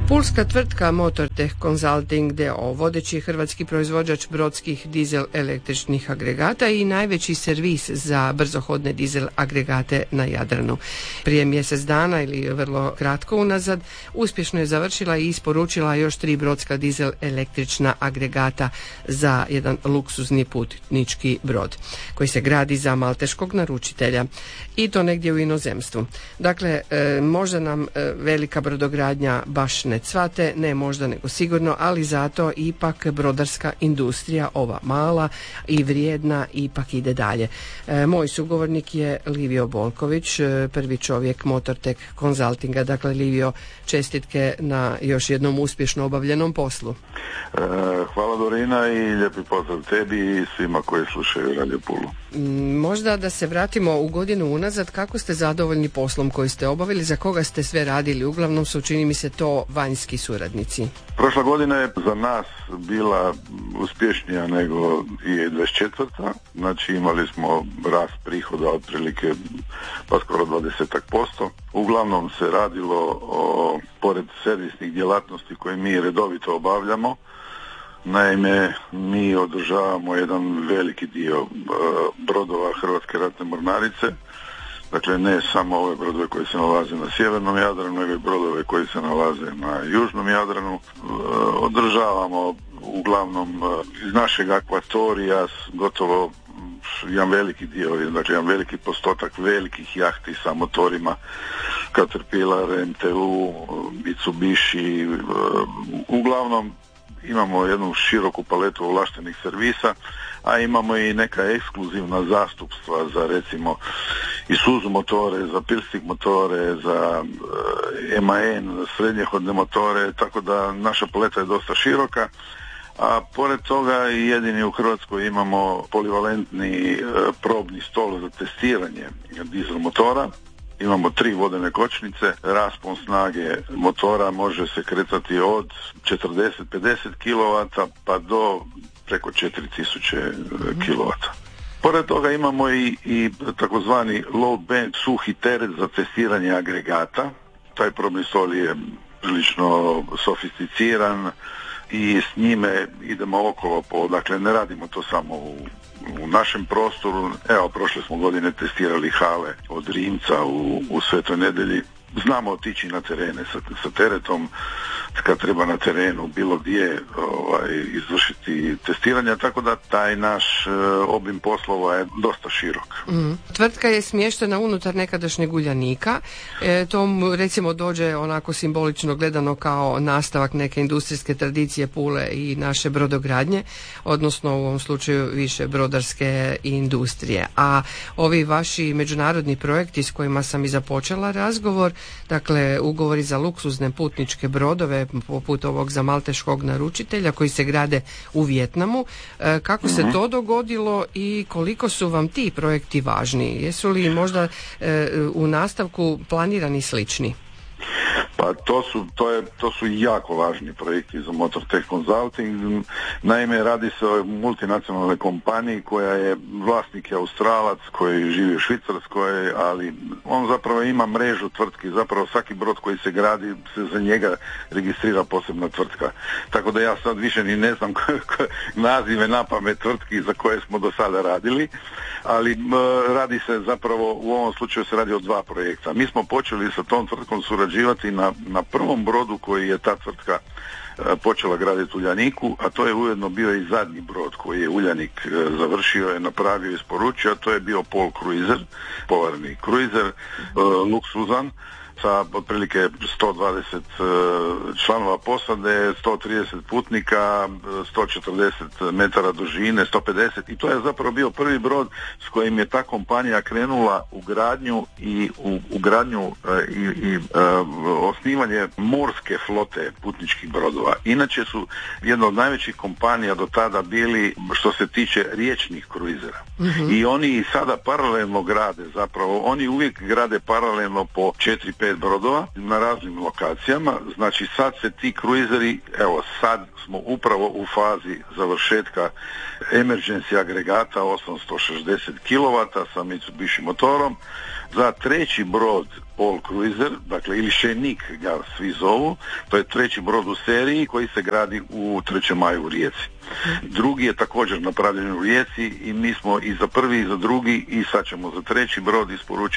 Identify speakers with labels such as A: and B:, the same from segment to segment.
A: Pulska tvrtka Motortech Consulting d.o.o. vodeći hrvatski proizvođač brodskih dizel električnih agregata i najveći servis za brzohodne dizel agregate na Jadranu. Prije mjesec dana ili vrlo kratko unazad uspješno je završila i isporučila još 3 brodska dizel električna agregata za jedan luksuzni putnički brod koji se gradi za malteškog naručitelja i to negdje u inozemstvu. Dakle, možda nam velika brodogradnja baš ne cvate, ne možda nego sigurno, ali zato ipak brodarska industrija, ova mala i vrijedna, ipak ide dalje. Moj sugovornik je Livio Bolković, prvi čovjek Motortech Consultinga. Dakle, Livio, čestitke na još jednom uspješno obavljenom poslu.
B: Hvala Dorina i lijepi pozdrav tebi i svima koji slušaju Radio Pulu.
A: Možda da se vratimo u godinu unazad, kako ste zadovoljni poslom koji ste obavili, za koga ste sve radili? Uglavnom su, čini mi se, to vanjski suradnici.
B: Prošla godina je za nas bila uspješnija nego i 24. Znači imali smo rast prihoda otprilike pa skoro 20%. Uglavnom se radilo o, pored servisnih djelatnosti koje mi redovito obavljamo, naime, mi održavamo jedan veliki dio brodova Hrvatske ratne mornarice, dakle ne samo ove brodove koji se nalaze na sjevernom Jadranu, nego i brodove koji se nalaze na južnom Jadranu. Održavamo uglavnom iz našeg akvatorija gotovo jedan veliki dio, dakle jedan veliki postotak velikih jahti sa motorima Caterpillar, MTU, Mitsubishi, uglavnom imamo jednu široku paletu ovlaštenih servisa, a imamo i neka ekskluzivna zastupstva za recimo Isuzu motore, za Pirsig motore, za MAN srednjehodne motore, tako da naša paleta je dosta široka. A pored toga jedini u Hrvatskoj imamo polivalentni probni stol za testiranje dizel motora. Imamo 3 vodene kočnice, raspon snage motora može se kretati od 40-50 kW pa do preko 4000 kW. Pored toga imamo i takozvani load bank, suhi teret za testiranje agregata. Taj probni stol je prilično sofisticiran i s njime idemo okolo, dakle ne radimo to samo u našem prostoru. Evo, prošle smo godine testirali hale od Rimca u Svetoj Nedelji. Znamo otići na terene sa teretom kad treba na terenu bilo gdje izvršiti testiranja, tako da taj naš obim poslova je dosta širok.
A: Tvrtka je smještena unutar nekadašnjeg Uljanika. To recimo dođe onako simbolično gledano kao nastavak neke industrijske tradicije Pule i naše brodogradnje, odnosno u ovom slučaju više brodarske industrije. A ovi vaši međunarodni projekti s kojima sam i započela razgovor, dakle ugovori za luksuzne putničke brodove poput ovog za malteškog naručitelja koji se grade u Vijetnamu, kako se to dogodilo i koliko su vam ti projekti važni? Jesu li možda u nastavku planirani slični?
B: Pa to su jako važni projekti za Motortech Consulting. Naime, radi se o multinacionalnoj kompaniji koja je vlasnik je Australac koji živi u Švicarskoj, ali on zapravo ima mrežu tvrtki. Zapravo svaki brod koji se gradi se za njega registrira posebna tvrtka. Tako da ja sad više ni ne znam nazive napamet tvrtki za koje smo do sada radili, ali radi se zapravo, u ovom slučaju se radi o 2 projekta. Mi smo počeli sa tom tvrtkom surađivati na prvom brodu koji je ta tvrtka počela graditi u Uljaniku, a to je ujedno bio i zadnji brod koji je Uljanik završio, je napravio i isporučio, a to je bio Pol Cruiser, polarni kruizer, luksuzan, sa otprilike 120 članova posade, 130 putnika, 140 metara dužine, 150, i to je zapravo bio prvi brod s kojim je ta kompanija krenula u gradnju i osnivanje morske flote putničkih brodova. Inače su jedna od najvećih kompanija do tada bili što se tiče riječnih kruizera. I oni i sada paralelno grade, zapravo oni uvijek grade paralelno po 4-5 5 brodova na raznim lokacijama. Znači sad se ti kruizeri, evo sad smo upravo u fazi završetka emergency agregata 860 kW sa Mitsubishi motorom. Za treći brod All Cruiser, dakle ili Šenik ga svi zovu, to je treći brod u seriji koji se gradi u 3. maju u Rijeci. Drugi je također napravljen u Rijeci i mi smo i za prvi i za drugi i sad ćemo za treći brod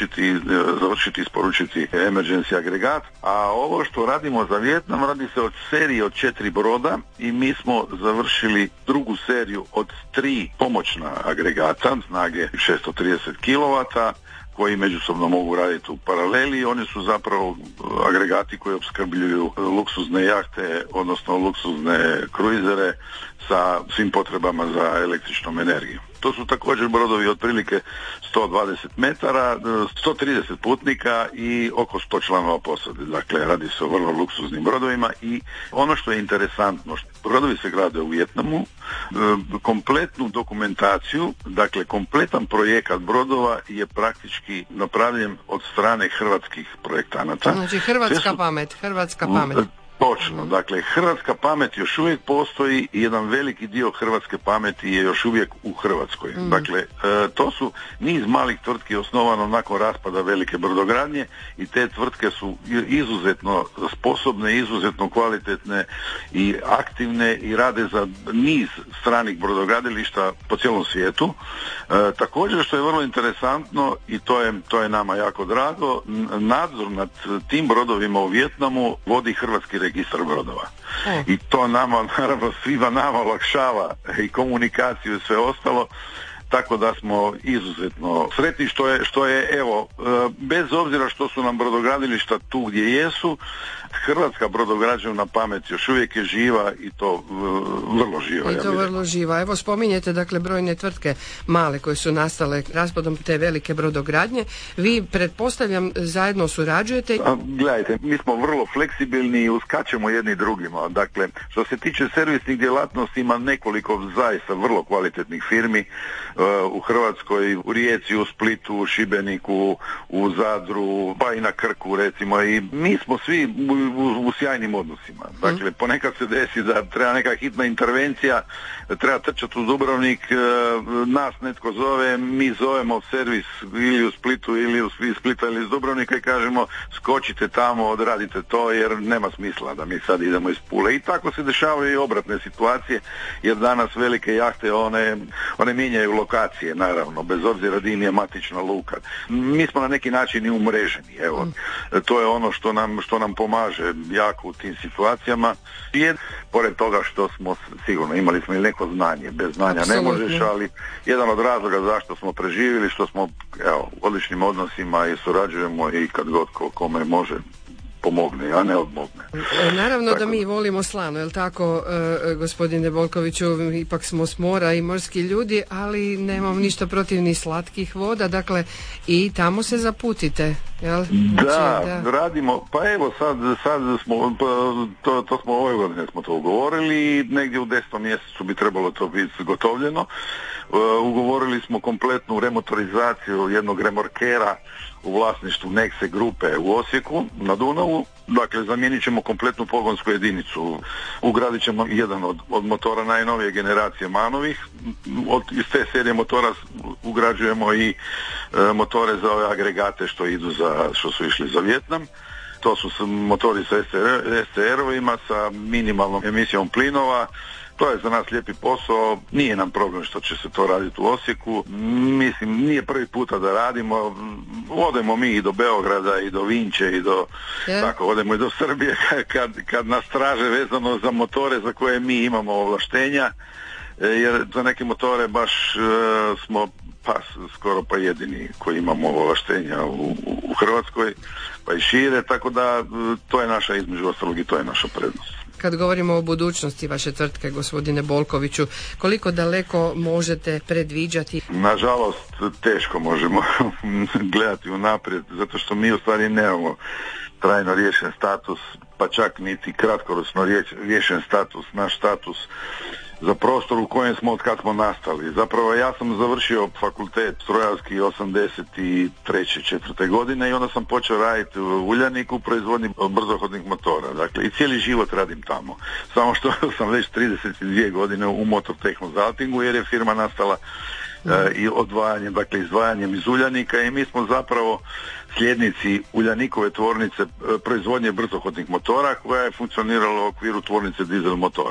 B: završiti isporučiti emergency agregat. A ovo što radimo za Vijetnam radi se od serije od 4 broda i mi smo završili drugu seriju od 3 pomoćna agregata snage 630 kW koji međusobno mogu raditi u paraleli. Oni su zapravo agregati koji opskrbljuju luksuzne jahte, odnosno luksuzne kruizere sa svim potrebama za električnom energijom. To su također brodovi otprilike 120 metara, 130 putnika i oko 100 članova posade. Dakle, radi se o vrlo luksuznim brodovima i ono što je interesantno, brodovi se grade u Vijetnamu, kompletnu dokumentaciju, dakle kompletan projekat brodova je praktički napravljen od strane hrvatskih projektanata.
A: Znači hrvatska pamet.
B: Točno, dakle hrvatska pamet još uvijek postoji i jedan veliki dio hrvatske pameti je još uvijek u Hrvatskoj. Dakle, to su niz malih tvrtki osnovano nakon raspada velike brodogradnje i te tvrtke su izuzetno sposobne, izuzetno kvalitetne i aktivne i rade za niz stranih brodogradilišta po cijelom svijetu. Također što je vrlo interesantno i to je nama jako drago, nadzor nad tim brodovima u Vijetnamu vodi Hrvatski registar brodova. I to nama, naravno, svima nama olakšava i komunikaciju i sve ostalo, tako da smo izuzetno sretni što je evo, bez obzira što su nam brodogradilišta tu gdje jesu, hrvatska brodograđevna pamet još uvijek je živa i to vrlo živa.
A: I to vrlo živa. Evo spominjete dakle brojne tvrtke male koje su nastale raspadom te velike brodogradnje. Vi pretpostavljam zajedno surađujete?
B: Gledajte, mi smo vrlo fleksibilni i uskačemo jedni drugima. Dakle, što se tiče servisnih djelatnosti ima nekoliko zaista vrlo kvalitetnih firmi u Hrvatskoj, u Rijeci, u Splitu, u Šibeniku, u Zadru, pa i na Krku recimo i mi smo svi u sjajnim odnosima. Dakle, ponekad se desi da treba neka hitna intervencija, treba trčati u Dubrovnik, nas netko zove, mi zovemo servis ili u Splitu ili iz Splita ili iz Dubrovnika i kažemo skočite tamo, odradite to jer nema smisla da mi sad idemo iz Pule. I tako se dešavaju i obratne situacije jer danas velike jahte one mijenjaju lokacije naravno, bez obzira di im je matična luka. Mi smo na neki način i umreženi, evo. To je ono što nam pomaže jako u tim situacijama. I pored toga što smo sigurno imali smo i neko znanje, bez znanja absolutno ne možeš, ali jedan od razloga zašto smo preživjeli, što smo u odličnim odnosima i surađujemo i kad god kome može pomogne, a ne odmogne.
A: Naravno tako da mi volimo slano, jel tako, gospodine Bolkoviću, ipak smo s mora i morski ljudi, ali nemam ništa protiv ni slatkih voda, dakle i tamo se zaputite, jel?
B: Da, radimo, pa evo sad smo, to smo ove godine smo to ugovorili i negdje u 10. mjesecu bi trebalo to biti zgotovljeno. Ugovorili smo kompletnu remotorizaciju jednog remorkera u vlasništvu Nexe grupe u Osijeku na Dunavu. Dakle, zamijenit ćemo kompletnu pogonsku jedinicu. Ugradit ćemo jedan od motora najnovije generacije Manovih. Iz te serije motora ugrađujemo i motore za ove agregate što su išli za Vijetnam. To su motori sa SCR-ovima sa minimalnom emisijom plinova. To je za nas lijepi posao, nije nam problem što će se to raditi u Osijeku, mislim nije prvi puta da radimo, odemo mi i do Beograda i do Vinče i do, tako, odemo i do Srbije kad nas traže vezano za motore za koje mi imamo ovlaštenja, jer za neke motore baš smo skoro pa jedini koji imamo ovlaštenja u Hrvatskoj, pa i šire, tako da to je naša, između ostalog, i to je naša prednost.
A: Kad govorimo o budućnosti vaše tvrtke, gospodine Bolkoviću, koliko daleko možete predviđati?
B: Nažalost, teško možemo gledati unaprijed, zato što mi u stvari nemamo trajno riješen status, pa čak niti kratkoročno riješen status. Naš status za prostor u kojem smo od kad smo nastali. Zapravo ja sam završio fakultet strojarski 83. 4. godine i onda sam počeo raditi u Uljaniku u proizvodnji brzohodnih motora. Dakle, i cijeli život radim tamo. Samo što sam već 32 godine u Motor Tech Consultingu jer je firma nastala i odvajanjem, dakle izdvajanjem iz Uljanika i mi smo zapravo sljednici Uljanikove tvornice proizvodnje brzohodnih motora koja je funkcionirala u okviru tvornice dizel motora.